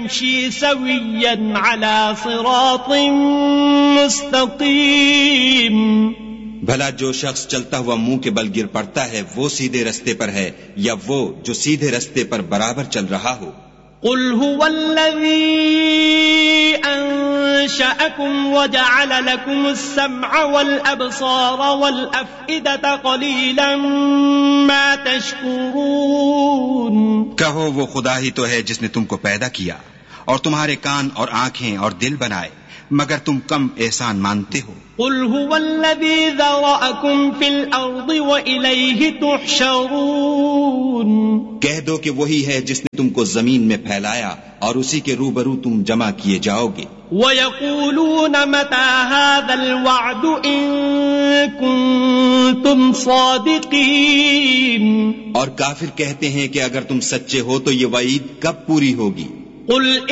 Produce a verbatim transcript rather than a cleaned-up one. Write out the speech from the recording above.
يمشي سويا على صراط مستقيم. بھلا جو شخص چلتا ہوا منہ کے بل گر پڑتا ہے وہ سیدھے رستے پر ہے یا وہ جو سیدھے رستے پر برابر چل رہا ہو؟ قل هو الذي أنشأكم وجعل لكم السمع والأبصار والأفئدة قليلا ما تشكرون. کہو وہ خدا ہی تو ہے جس نے تم کو پیدا کیا اور تمہارے کان اور آنکھیں اور دل بنائے، مگر تم کم احسان مانتے ہو. قل هو الذي ذرأكم في الأرض وإليه تحشرون. کہہ دو کہ وہی ہے جس نے تم کو زمین میں پھیلایا اور اسی کے روبرو تم جمع کیے جاؤ گے. وَيَقُولُونَ مَتَى هَذَا الْوَعْدُ إِن كُنتُمْ صَادِقِينَ. اور کافر کہتے ہیں کہ اگر تم سچے ہو تو یہ وعید کب پوری ہوگی؟ قل